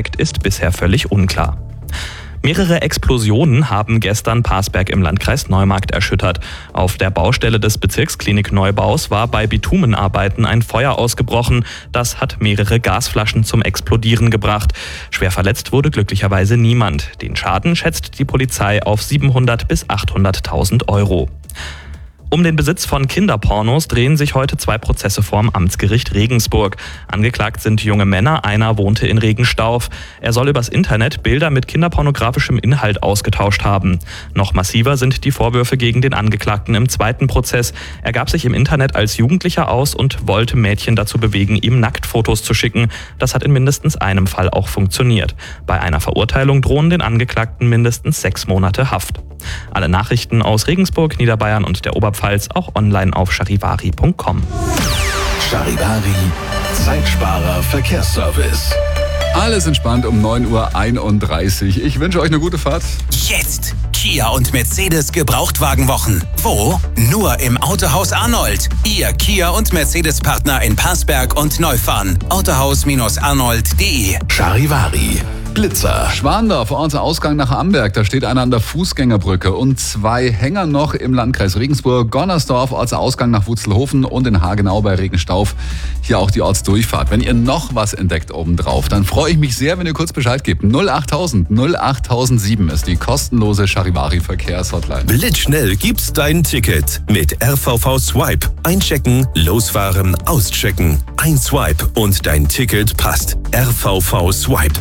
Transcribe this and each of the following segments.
Effekt ist bisher völlig unklar. Mehrere Explosionen haben gestern Parsberg im Landkreis Neumarkt erschüttert. Auf der Baustelle des Bezirksklinik-Neubaus war bei Bitumenarbeiten ein Feuer ausgebrochen. Das hat mehrere Gasflaschen zum Explodieren gebracht. Schwer verletzt wurde glücklicherweise niemand. Den Schaden schätzt die Polizei auf 700.000 bis 800.000 Euro. Um den Besitz von Kinderpornos drehen sich heute 2 Prozesse vorm Amtsgericht Regensburg. Angeklagt sind junge Männer, einer wohnte in Regenstauf. Er soll übers Internet Bilder mit kinderpornografischem Inhalt ausgetauscht haben. Noch massiver sind die Vorwürfe gegen den Angeklagten im 2. Prozess. Er gab sich im Internet als Jugendlicher aus und wollte Mädchen dazu bewegen, ihm Nacktfotos zu schicken. Das hat in mindestens einem Fall auch funktioniert. Bei einer Verurteilung drohen den Angeklagten mindestens 6 Monate Haft. Alle Nachrichten aus Regensburg, Niederbayern und der Oberpfalz auch online auf charivari.com. Charivari, Zeitsparer Verkehrsservice. Alles entspannt um 9.31 Uhr. Ich wünsche euch eine gute Fahrt. Jetzt Kia und Mercedes Gebrauchtwagenwochen. Wo? Nur im Autohaus Arnold. Ihr Kia und Mercedes-Partner in Parsberg und Neufahren. Autohaus-arnold.de. Charivari, Blitzer. Schwandorf, Ortsausgang nach Amberg. Da steht einer an der Fußgängerbrücke und 2 Hänger noch im Landkreis Regensburg. Gonnersdorf, Ortsausgang nach Wutzelhofen und in Hagenau bei Regenstauf. Hier auch die Ortsdurchfahrt. Wenn ihr noch was entdeckt obendrauf, dann freue ich mich sehr, wenn ihr kurz Bescheid gebt. 08000 08007 ist die kostenlose Charivari-Verkehrshotline. Blitzschnell gibt's dein Ticket mit RVV Swipe. Einchecken, losfahren, auschecken. Ein Swipe und dein Ticket passt. RVV Swipe.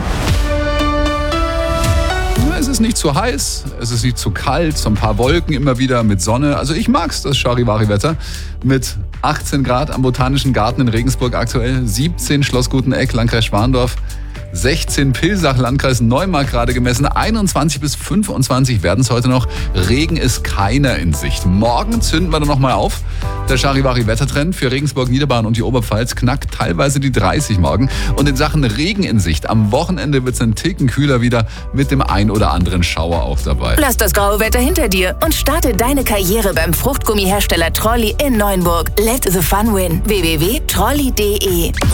Es ist nicht zu heiß, es ist nicht zu kalt, so ein paar Wolken immer wieder mit Sonne. Also ich mag's, das Charivari-Wetter. Mit 18 Grad am Botanischen Garten in Regensburg aktuell, 17 Schloss Guteneck, Landkreis Schwandorf, 16 Pilsach, Landkreis Neumarkt gerade gemessen, 21 bis 25 werden es heute noch. Regen ist keiner in Sicht. Morgen zünden wir dann nochmal auf. Der Charivari-Wettertrend für Regensburg, Niederbayern und die Oberpfalz knackt teilweise die 30 morgen. Und in Sachen Regen in Sicht, am Wochenende wird es einen Ticken kühler wieder mit dem ein oder anderen Schauer auch dabei. Lass das graue Wetter hinter dir und starte deine Karriere beim Fruchtgummihersteller Trolli in Neuenburg. Let the fun win. www.trolli.de